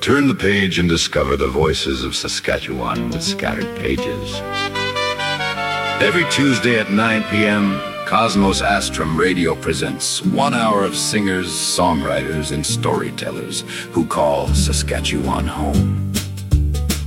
Turn the page and discover the voices of Saskatchewan with scattered pages. Every Tuesday at 9 p.m., Cosmos Astrum Radio presents 1 hour of singers, songwriters, and storytellers who call Saskatchewan home.